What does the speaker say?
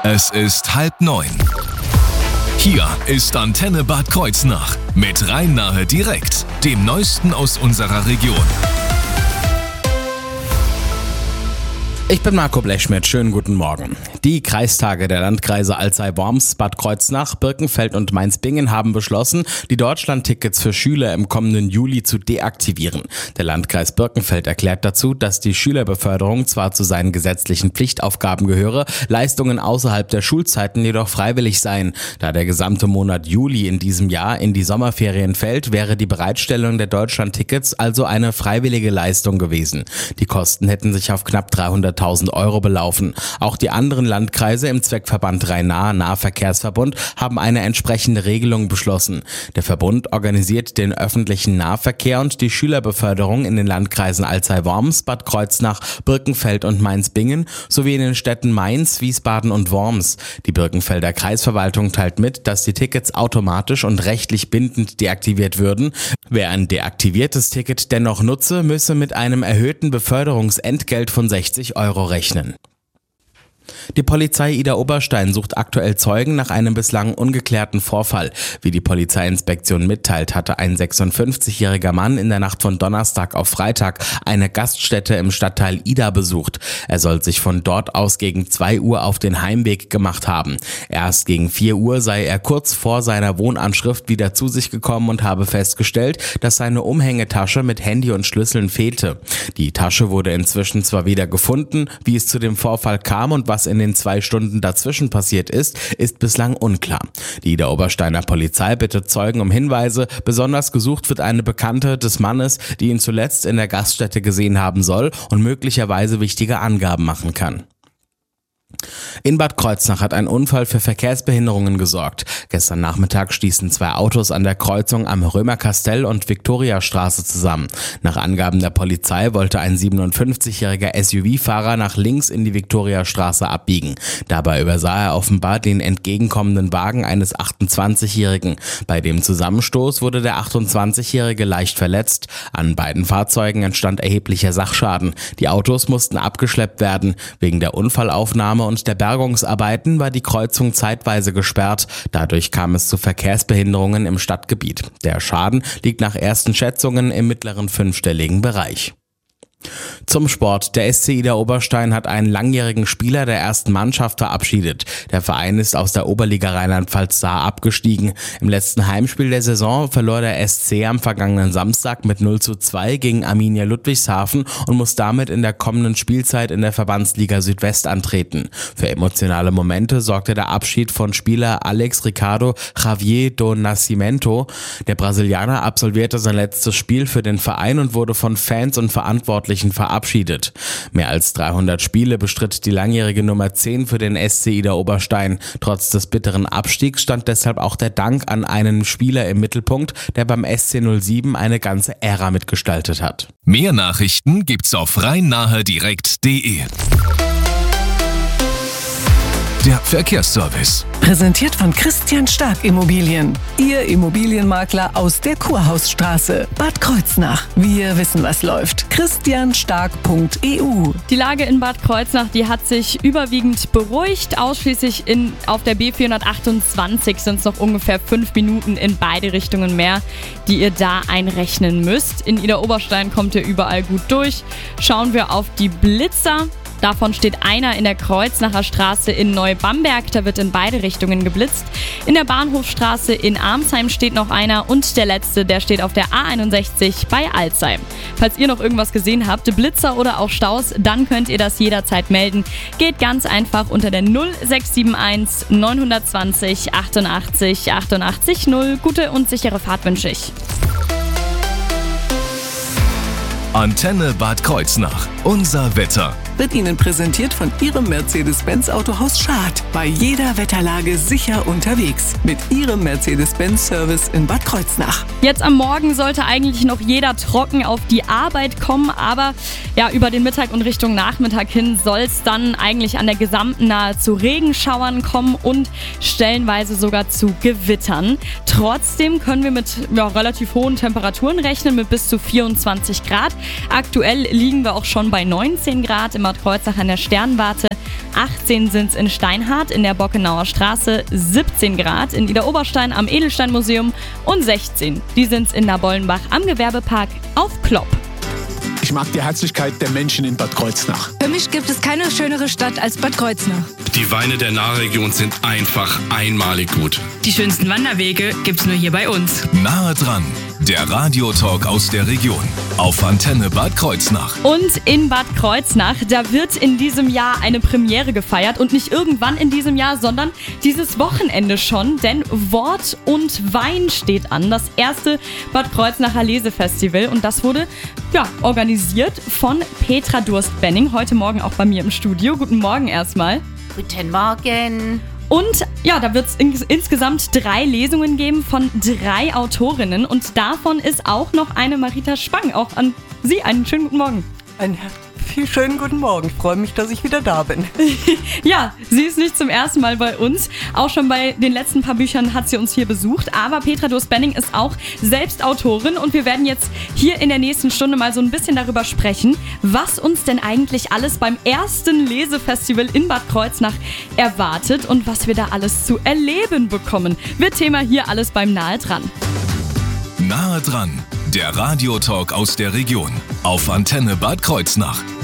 Es ist 8:30. Hier ist Antenne Bad Kreuznach mit Rhein-Nahe direkt, dem Neuesten aus unserer Region. Ich bin Marco Blechschmidt, schönen guten Morgen. Die Kreistage der Landkreise Alzey-Worms, Bad Kreuznach, Birkenfeld und Mainz-Bingen haben beschlossen, die Deutschland-Tickets für Schüler im kommenden Juli zu deaktivieren. Der Landkreis Birkenfeld erklärt dazu, dass die Schülerbeförderung zwar zu seinen gesetzlichen Pflichtaufgaben gehöre, Leistungen außerhalb der Schulzeiten jedoch freiwillig seien. Da der gesamte Monat Juli in diesem Jahr in die Sommerferien fällt, wäre die Bereitstellung der Deutschland-Tickets also eine freiwillige Leistung gewesen. Die Kosten hätten sich auf knapp 300.000 Euro belaufen. Auch die anderen Landkreise im Zweckverband Rhein-Nahe Nahverkehrsverbund haben eine entsprechende Regelung beschlossen. Der Verbund organisiert den öffentlichen Nahverkehr und die Schülerbeförderung in den Landkreisen Alzey-Worms, Bad Kreuznach, Birkenfeld und Mainz-Bingen sowie in den Städten Mainz, Wiesbaden und Worms. Die Birkenfelder Kreisverwaltung teilt mit, dass die Tickets automatisch und rechtlich bindend deaktiviert würden. Wer ein deaktiviertes Ticket dennoch nutze, müsse mit einem erhöhten Beförderungsentgelt von 60 Euro rechnen. Die Polizei Idar-Oberstein sucht aktuell Zeugen nach einem bislang ungeklärten Vorfall. Wie die Polizeiinspektion mitteilt, hatte ein 56-jähriger Mann in der Nacht von Donnerstag auf Freitag eine Gaststätte im Stadtteil Idar besucht. Er soll sich von dort aus gegen 2 Uhr auf den Heimweg gemacht haben. Erst gegen 4 Uhr sei er kurz vor seiner Wohnanschrift wieder zu sich gekommen und habe festgestellt, dass seine Umhängetasche mit Handy und Schlüsseln fehlte. Die Tasche wurde inzwischen zwar wieder gefunden, wie es zu dem Vorfall kam und was in den 2 Stunden dazwischen passiert ist bislang unklar. Die Idar-Obersteiner Polizei bittet Zeugen um Hinweise. Besonders gesucht wird eine Bekannte des Mannes, die ihn zuletzt in der Gaststätte gesehen haben soll und möglicherweise wichtige Angaben machen kann. In Bad Kreuznach hat ein Unfall für Verkehrsbehinderungen gesorgt. Gestern Nachmittag stießen 2 Autos an der Kreuzung am Römerkastell und Viktoriastraße zusammen. Nach Angaben der Polizei wollte ein 57-jähriger SUV-Fahrer nach links in die Viktoriastraße abbiegen. Dabei übersah er offenbar den entgegenkommenden Wagen eines 28-Jährigen. Bei dem Zusammenstoß wurde der 28-Jährige leicht verletzt. An beiden Fahrzeugen entstand erheblicher Sachschaden. Die Autos mussten abgeschleppt werden. Wegen der Unfallaufnahme und der Bergungsarbeiten war die Kreuzung zeitweise gesperrt. Dadurch kam es zu Verkehrsbehinderungen im Stadtgebiet. Der Schaden liegt nach ersten Schätzungen im mittleren 5-stelligen Bereich. Zum Sport. Der SC Idar-Oberstein hat einen langjährigen Spieler der ersten Mannschaft verabschiedet. Der Verein ist aus der Oberliga Rheinland-Pfalz Saar abgestiegen. Im letzten Heimspiel der Saison verlor der SC am vergangenen Samstag mit 0:2 gegen Arminia Ludwigshafen und muss damit in der kommenden Spielzeit in der Verbandsliga Südwest antreten. Für emotionale Momente sorgte der Abschied von Spieler Alex Ricardo Javier do Nascimento. Der Brasilianer absolvierte sein letztes Spiel für den Verein und wurde von Fans und Verantwortlichen verabschiedet. Mehr als 300 Spiele bestritt die langjährige Nummer 10 für den SC Idar-Oberstein. Trotz des bitteren Abstiegs stand deshalb auch der Dank an einen Spieler im Mittelpunkt, der beim SC 07 eine ganze Ära mitgestaltet hat. Mehr Nachrichten gibt's auf rhein-nahe-direkt.de. Der Verkehrsservice. Präsentiert von Christian Stark Immobilien. Ihr Immobilienmakler aus der Kurhausstraße, Bad Kreuznach. Wir wissen, was läuft. christianstark.eu. Die Lage in Bad Kreuznach, die hat sich überwiegend beruhigt. Ausschließlich auf der B428 sind es noch ungefähr 5 Minuten in beide Richtungen mehr, die ihr da einrechnen müsst. In Idar-Oberstein kommt ihr überall gut durch. Schauen wir auf die Blitzer. Davon steht einer in der Kreuznacher Straße in Neubamberg, da wird in beide Richtungen geblitzt. In der Bahnhofstraße in Armsheim steht noch einer und der letzte, der steht auf der A61 bei Alzey. Falls ihr noch irgendwas gesehen habt, Blitzer oder auch Staus, dann könnt ihr das jederzeit melden. Geht ganz einfach unter der 0671 920 88 88 0. Gute und sichere Fahrt wünsche ich. Antenne Bad Kreuznach. Unser Wetter. Wird Ihnen präsentiert von Ihrem Mercedes-Benz Autohaus Schad. Bei jeder Wetterlage sicher unterwegs. Mit Ihrem Mercedes-Benz-Service in Bad Kreuznach. Jetzt am Morgen sollte eigentlich noch jeder trocken auf die Arbeit kommen, aber ja, über den Mittag und Richtung Nachmittag hin soll es dann eigentlich an der gesamten nahezu Regenschauern kommen und stellenweise sogar zu Gewittern. Trotzdem können wir mit relativ hohen Temperaturen rechnen, mit bis zu 24 Grad. Aktuell liegen wir auch schon bei 19 Grad im Bad Kreuznach an der Sternwarte. 18 sind es in Steinhardt in der Bockenauer Straße, 17 Grad in Idar-Oberstein am Edelsteinmuseum und 16. Die sind es in Nabollenbach am Gewerbepark auf Klopp. Ich mag die Herzlichkeit der Menschen in Bad Kreuznach. Für mich gibt es keine schönere Stadt als Bad Kreuznach. Die Weine der Nahregion sind einfach einmalig gut. Die schönsten Wanderwege gibt's nur hier bei uns. Nahe dran, der Radiotalk aus der Region auf Antenne Bad Kreuznach. Und in Bad Kreuznach, da wird in diesem Jahr eine Premiere gefeiert und nicht irgendwann in diesem Jahr, sondern dieses Wochenende schon, denn Wort und Wein steht an, das erste Bad Kreuznacher Lesefestival und das wurde organisiert von Petra Durst-Benning, heute Morgen auch bei mir im Studio. Guten Morgen erstmal. Guten Morgen. Und da wird es insgesamt 3 Lesungen geben von 3 Autorinnen und davon ist auch noch eine Marita Spang. Auch an Sie einen schönen guten Morgen. Einen viel schönen guten Morgen. Ich freue mich, dass ich wieder da bin. Ja, sie ist nicht zum ersten Mal bei uns. Auch schon bei den letzten paar Büchern hat sie uns hier besucht. Aber Petra Durst-Benning ist auch selbst Autorin und wir werden jetzt hier in der nächsten Stunde mal so ein bisschen darüber sprechen, was uns denn eigentlich alles beim ersten Lesefestival in Bad Kreuznach erwartet und was wir da alles zu erleben bekommen. Wird Thema hier alles beim Nahe dran. Nahe dran, der Radiotalk aus der Region auf Antenne Bad Kreuznach.